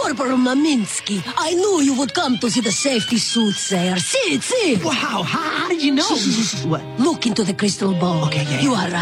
Corporal Maminsky, I knew you would come to see the safety soothsayer. See. Wow, how did you know? What? Look into the crystal ball. Okay, yeah. You are